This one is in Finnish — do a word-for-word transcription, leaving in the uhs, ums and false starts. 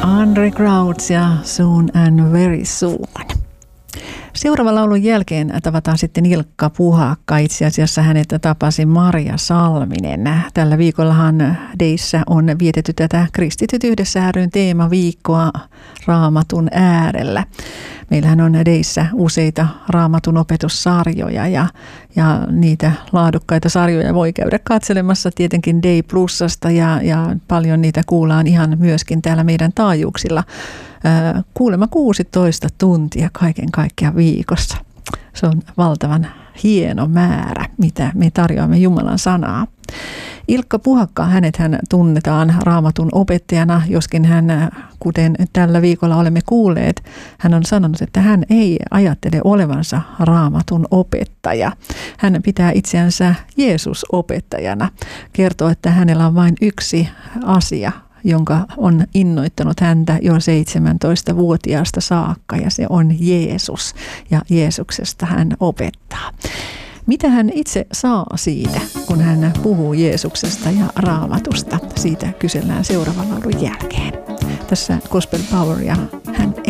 Andre Crouch ja Soon and Very Soon. Seuraavan laulun jälkeen tavataan sitten Ilkka Puhakka. Itse asiassa hänet tapasi Maria Salminen. Tällä viikollahan Deissä on vietetty tätä Kristityt yhdessä ry:n teemaviikkoa Raamatun äärellä. Meillähän on Deissä useita Raamatun opetussarjoja ja, ja niitä laadukkaita sarjoja voi käydä katselemassa tietenkin Dei Plusasta ja, ja paljon niitä kuullaan ihan myöskin täällä meidän taajuuksilla. Kuulemma kuusitoista tuntia kaiken kaikkiaan viikossa. Se on valtavan hieno määrä, mitä me tarjoamme Jumalan sanaa. Ilkka Puhakka, hänethän tunnetaan Raamatun opettajana, joskin hän, kuten tällä viikolla olemme kuulleet, hän on sanonut, että hän ei ajattele olevansa Raamatun opettaja. Hän pitää itseänsä Jeesus-opettajana. Kertoo, että hänellä on vain yksi asia, jonka on innoittanut häntä jo seitsemäntoistavuotiaasta saakka, ja se on Jeesus, ja Jeesuksesta hän opettaa. Mitä hän itse saa siitä, kun hän puhuu Jeesuksesta ja Raamatusta? Siitä kysellään seuraavan laulun jälkeen. Tässä Gospel Power ja hän